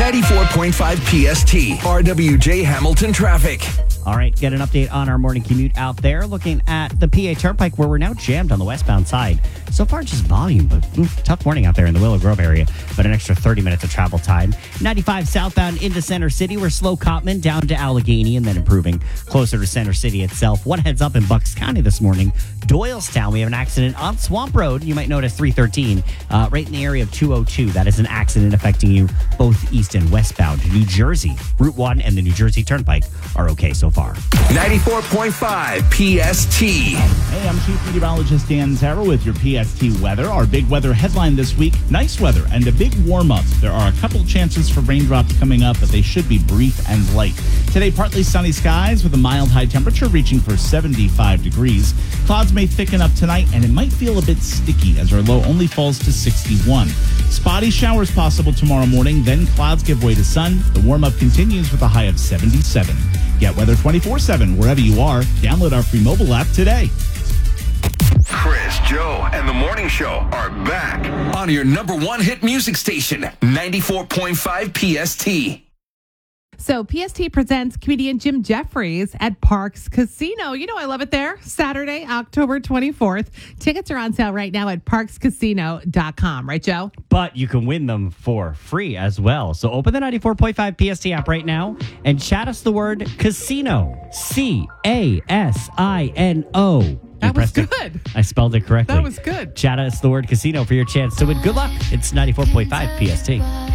94.5 PST, RWJ Hamilton traffic. All right, get an update on our morning commute out there. Looking at the PA Turnpike, where we're now jammed on the westbound side. So far, just volume, but tough morning out there in the Willow Grove area. But an extra 30 minutes of travel time. 95 southbound into Center City. We're slow Cotman down to Allegheny and then improving closer to Center City itself. One heads up in Bucks County this morning. Doylestown, we have an accident on Swamp Road. You might notice 313 right in the area of 202. That is an accident affecting you both east and westbound. New Jersey, Route 1 and the New Jersey Turnpike are okay so far. 94.5 PST. Hey, I'm Chief Meteorologist Dan Zarrow with your PST weather. Our big weather headline this week, nice weather and a big warm-up. There are a couple chances for raindrops coming up, but they should be brief and light. Today, partly sunny skies with a mild high temperature reaching for 75 degrees. Clouds may thicken up tonight, and it might feel a bit sticky as our low only falls to 61. Spotty showers possible tomorrow morning, then clouds give way to sun. The warm-up continues with a high of 77. Get weather 24/7 wherever you are. Download our free mobile app today. Chris, Joe, and the Morning Show are back on your number one hit music station, 94.5 PST. So PST presents comedian Jim Jeffries at Parks Casino. You know, I love it there. Saturday, October 24th. Tickets are on sale right now at parkscasino.com. Right, Joe? But you can win them for free as well. So open the 94.5 PST app right now and chat us the word casino. CASINO. That was good. I spelled it correctly. That was good. Chat us the word casino for your chance to win. Good luck. It's 94.5 PST.